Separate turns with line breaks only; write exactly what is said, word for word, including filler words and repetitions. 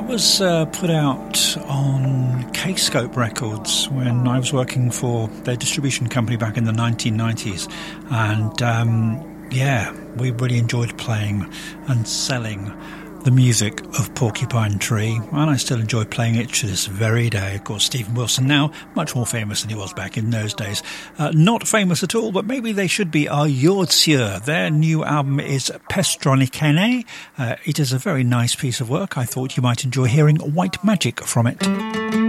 was uh, put out on K-Scope Records when I was working for their distribution company back in the nineteen nineties, and um, yeah, we really enjoyed playing and selling the music of Porcupine Tree, and I still enjoy playing it to this very day. Of course, Stephen Wilson now much more famous than he was back in those days. Uh, not famous at all, but maybe they should be, are Yordsier. Their new album is Pestronikene. Uh, it is a very nice piece of work. I thought you might enjoy hearing White Magic from it.